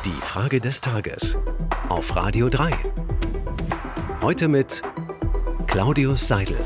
Die Frage des Tages auf Radio 3. Heute mit Claudius Seidel.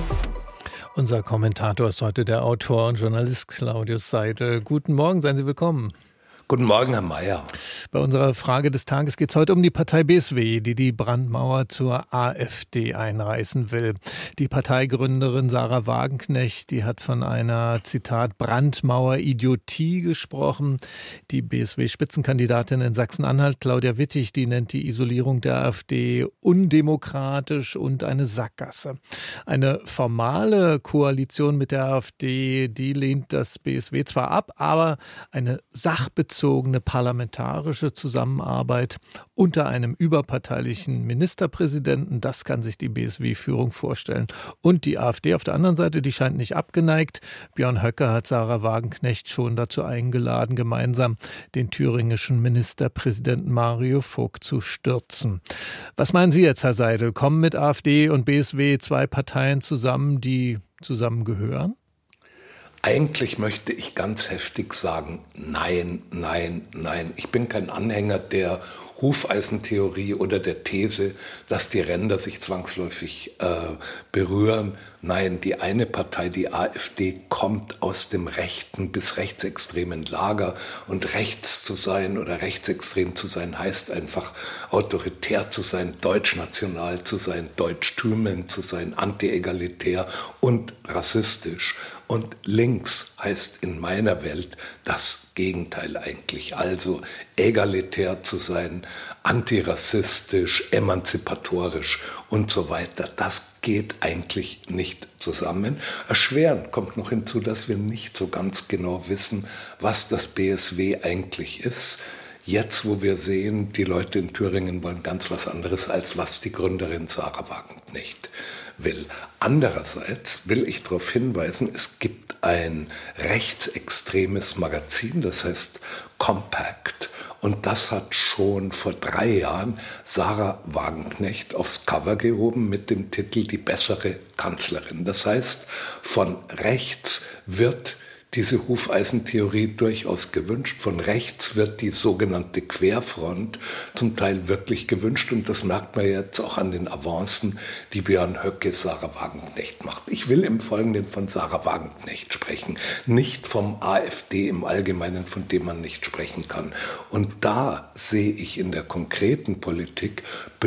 Unser Kommentator ist heute der Autor und Journalist Claudius Seidel. Guten Morgen, seien Sie willkommen. Guten Morgen, Herr Mayer. Bei unserer Frage des Tages geht es heute um die Partei BSW, die die Brandmauer zur AfD einreißen will. Die Parteigründerin Sahra Wagenknecht, die hat von einer, Zitat, Brandmauer-Idiotie gesprochen. Die BSW-Spitzenkandidatin in Sachsen-Anhalt, Claudia Wittig, die nennt die Isolierung der AfD undemokratisch und eine Sackgasse. Eine formale Koalition mit der AfD, die lehnt das BSW zwar ab, aber eine sachbezogene parlamentarische Zusammenarbeit unter einem überparteilichen Ministerpräsidenten, das kann sich die BSW-Führung vorstellen. Und die AfD auf der anderen Seite, die scheint nicht abgeneigt. Björn Höcke hat Sahra Wagenknecht schon dazu eingeladen, gemeinsam den thüringischen Ministerpräsidenten Mario Vogt zu stürzen. Was meinen Sie jetzt, Herr Seidel? Kommen mit AfD und BSW zwei Parteien zusammen, die zusammengehören? Eigentlich möchte ich ganz heftig sagen, nein, nein, nein. Ich bin kein Anhänger der Hufeisentheorie oder der These, dass die Ränder sich zwangsläufig berühren. Nein, die eine Partei, die AfD, kommt aus dem rechten bis rechtsextremen Lager. Und rechts zu sein oder rechtsextrem zu sein, heißt einfach autoritär zu sein, deutschnational zu sein, deutschtümelnd zu sein, anti-egalitär und rassistisch. Und links heißt in meiner Welt das Gegenteil eigentlich. Also egalitär zu sein, antirassistisch, emanzipatorisch und so weiter. Das geht eigentlich nicht zusammen. Erschwerend kommt noch hinzu, dass wir nicht so ganz genau wissen, was das BSW eigentlich ist. Jetzt, wo wir sehen, die Leute in Thüringen wollen ganz was anderes, als was die Gründerin Sahra Wagenknecht will. Andererseits will ich darauf hinweisen, es gibt ein rechtsextremes Magazin, das heißt Compact. Und das hat schon vor 3 Jahren Sahra Wagenknecht aufs Cover gehoben mit dem Titel Die bessere Kanzlerin. Das heißt, von rechts wird diese Hufeisentheorie durchaus gewünscht. Von rechts wird die sogenannte Querfront zum Teil wirklich gewünscht. Und das merkt man jetzt auch an den Avancen, die Björn Höcke Sahra Wagenknecht macht. Ich will im Folgenden von Sahra Wagenknecht sprechen, nicht vom AfD im Allgemeinen, von dem man nicht sprechen kann. Und da sehe ich in der konkreten Politik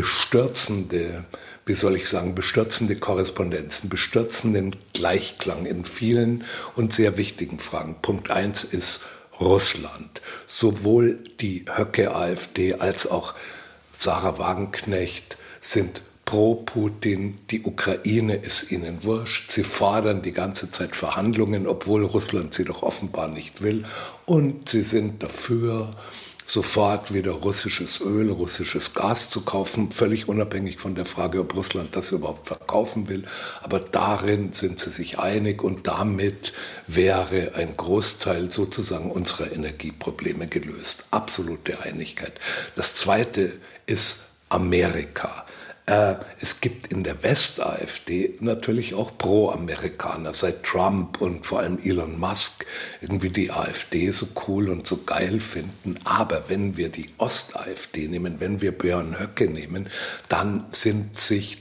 bestürzende Korrespondenzen, bestürzenden Gleichklang in vielen und sehr wichtigen Fragen. Punkt 1 ist Russland. Sowohl die Höcke-AfD als auch Sahra Wagenknecht sind pro Putin, die Ukraine ist ihnen wurscht. Sie fordern die ganze Zeit Verhandlungen, obwohl Russland sie doch offenbar nicht will. Und sie sind dafür, sofort wieder russisches Öl, russisches Gas zu kaufen, völlig unabhängig von der Frage, ob Russland das überhaupt verkaufen will. Aber darin sind sie sich einig und damit wäre ein Großteil sozusagen unserer Energieprobleme gelöst. Absolute Einigkeit. Das Zweite ist Amerika. Es gibt in der West-AfD natürlich auch Pro-Amerikaner, seit Trump und vor allem Elon Musk irgendwie die AfD so cool und so geil finden. Aber wenn wir die Ost-AfD nehmen, wenn wir Björn Höcke nehmen, dann sind sich